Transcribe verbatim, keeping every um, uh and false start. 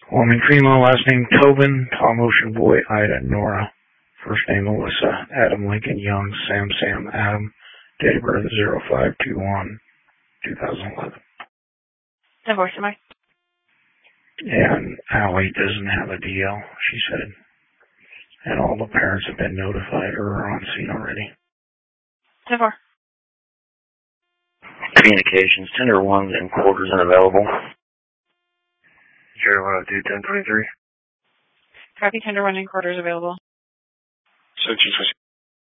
Woman female, last name Tobin, Tom Ocean Boy, Ida, Nora. First name Melissa, Adam Lincoln Young, Sam Sam Adam, date of birth zero five two one, two thousand eleven. Divorce, am I? And Allie doesn't have a D L, she said. And all the parents have been notified or are on scene already. Divorce. Communications, tender ones and quarters unavailable. zero one oh two, ten twenty-three. Copy, tender one and quarters available. Search